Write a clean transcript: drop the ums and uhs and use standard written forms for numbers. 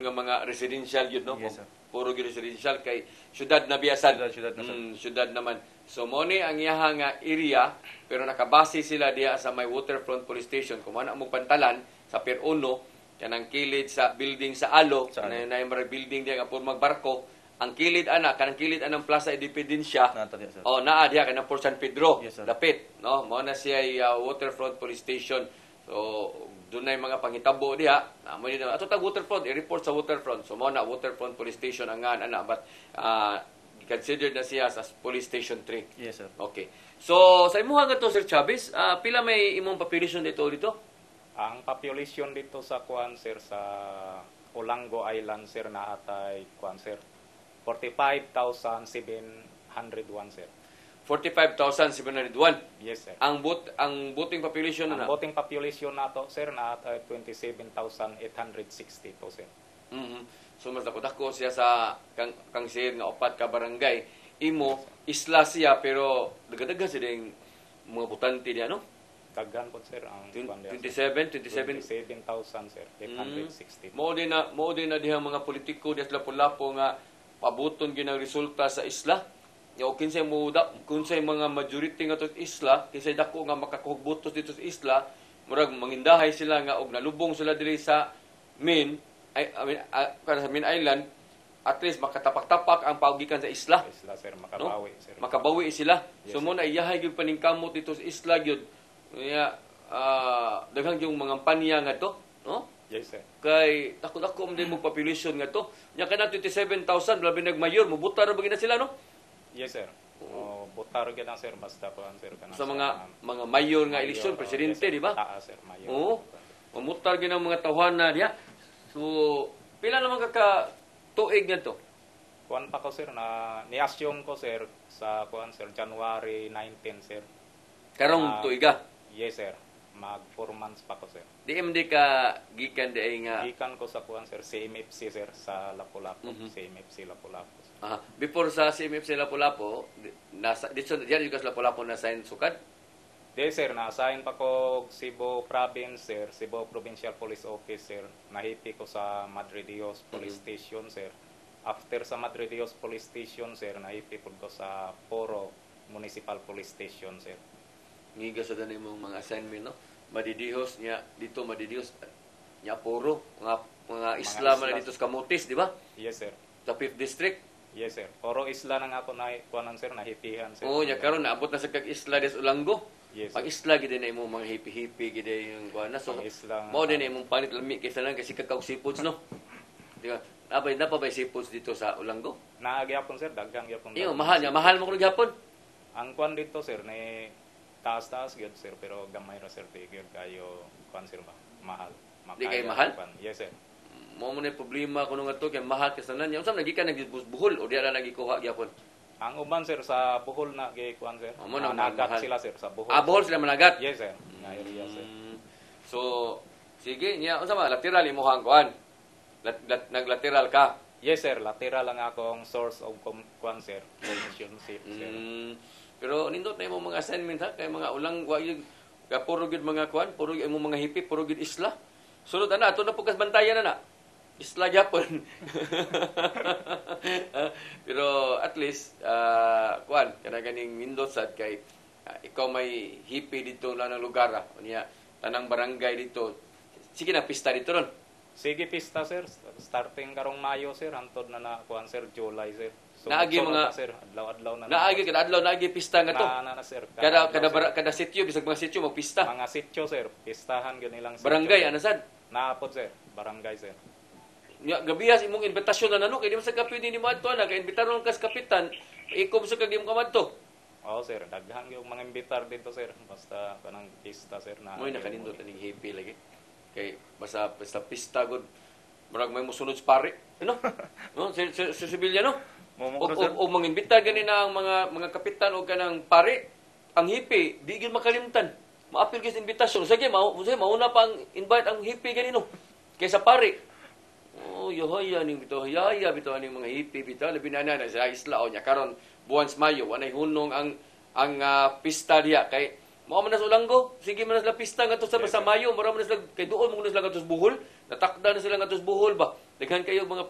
nga mga residential yun, no? Yes, sir. Puro gyud residential kay syudad na biyasan. Syudad na, sir. Syudad naman. So mo ni ang iyaha nga area pero nakabase sila diha sa may waterfront police station. Kung ano mo pantalan sa Pier 1 kanang kilid sa building sa Alo, na yung building diha nga puro magbarko. Ang kilid kanang kilid anang Plaza Independencia. Naa diha kanang Port San Pedro. Yes, sir. Dapit, no? Mo na siya waterfront police station. So doon na yung mga pangitabo diha. Mo ni ato tag waterfront, i-report sa waterfront. So mo na waterfront police station ang but considered na siya sa police station 3. Yes, sir. Okay. So sa imuha nga to, Sir Chavez, pila may imong population dito? Ang population dito sa kuan sir sa Olango Island sir na atay kuan sir 45,701 sir. 45,701. Yes sir. Ang voting population Ang voting population nato sir na atay 27,862 sir. So mas dako siya sa kang sir nga upat ka barangay. Imo isla siya pero dagadaga siya ding mga botante diya, no? Daghan po sir ang 27,000 sir 860. Mo din na diha mga politiko diya sa Lapu-Lapu nga pabuton ginang resulta sa isla. Yo kinsay kunsay mga majority nga to isla, kinsay dako nga makakuhog botos dito sa isla, murag mangindahay sila nga og nalubong sila diri sa Main Island, at least makatapak-tapak ang paugikan sa isla. Isla sir makabawi, no? Sir. Makabawi sila. Yes, so mo na iyahay gyud paningkamot dito sa isla gyud. Kaya daghang yung mga panya nga to, no? Yes sir. Kay dako din mo population nga to. Nya kana 27,000 labi nagmayor, mubutar ra bagina sila, no? Yes sir. Butar gyud ang sir basta po ang sir kana sa mga mayor nga eleksyon, presidente, yes, di ba? Sir, mayor. Oo. Mamutar gyud ang mga tawhana diha. So pila naman ka tuig nga to? Kuan pa ko sir na ni-assume ko sir sa kuan sir January 19 sir. Karong tuiga. Yes sir. Mag 4 months pa ko sir. DMD ka gikan di nga gikan ko sa kuan sir CMFC sir sa Lapu-Lapu. CMFC Lapu-Lapu. Before sa CMFC Lapu-Lapu, nasa dito diyan sa Lapu-Lapu na sign sukad. Yes sir, na-assign pa ko Cebu Province sir, Cebu Provincial Police Office sir. Nahipi ko sa Madre Dios Police Station sir. After sa Madre Dios Police Station sir, nahipi ko sa Poro Municipal Police Station sir. Ngiga sa dani mong mga assignment, no? Madidihos niya dito, Madidihos niya Poro, mga isla man dito sa Camotes, di ba? Yes sir. Sa 5th district. Yes sir. Poro isla na nga ako na kuanan sir, nahipihan sir. Nya karon naabot na sa kag isla des Ulango. Yes. Pag isla gid na imong mga hipi-hipi gid yung kuan na. So mao din imong panit lami kaysa lang kasi kakaw seafoods, no? Di ba? Na pa ba seafoods dito sa Ulango? Naagihapon sir, daghang gyapon. Iyo, mahal mo kung gyapon. Ang kuan dito sir ni taas-taas gyud sir pero gamay ra sir gyud kayo kuan sir ba? Mahal. Di kay mahal? Yes sir. Mo man problema kuno nga to kay mahal kaysa nan. Unsa nagikan nagbuhol o diara nagikuha gyapon? Ang uban sir sa Bohol na gay kuan sir. Nagat sila sir sa Bohol. Bohol sila managat. Yes sir. Nga area sir. So sige nya unsa ba lateral imong kuan? Naglateral ka. Yes sir, lateral lang akong source of kuan sir. Relationship sir. Pero nindot na imong mga assignment ha kay mga ulang wa gyud puro gyud mga kuan, puro gyud imong mga hipi, puro gyud isla. Sulod ana ato na pukas bantayan na. Isla gyapon. Pero at least kuan kana ganing nindot sad kay ikaw may hipi dito lang ng lugar niya tanang barangay dito. Sige na pista dito ron. Sige pista sir, starting karong Mayo sir antod na kuan sir July sir. So naagi mga sir adlaw-adlaw na. Naagi kada adlaw naagi pista nga to. Na sir. Kada sitio bisag mga sitio magpista. Mga sitio sir, pistahan gyud nilang sitio. Barangay ana sad? Naapod sir, barangay sir. Nya gabihas imong invitasyon na nano kay di man sa kapit ni madto na kay imbitaron kas kapitan ikom sa kag di mo kamadto. Oo sir, daghan yung mga imbitar dito sir basta kanang pista sir na. Moy nakanindot aning happy lagi. Kay basta pista gud murag may mosunod sa pare, no? No, si sibilya no. O mangimbitar gani na ang mga kapitan o kanang pare, ang hipi di gyud makalimtan. Maapil gyud invitasyon. Sige, mauna pa ang invite ang hipi gani no. Kaysa pare. Oh, yahaya ning bitaw, yahaya bitaw ning mga hipi bitaw labi na sa isla o nya karon buwan sa Mayo wanay hunong ang pista diya kay mao man na sa Ulango, sige man na sila pista ngadto sa Mayo, mura man na sila kay duol mo na sila ngadto sa Bohol, natakda na sila ngadto sa Bohol ba. Daghan kayo mga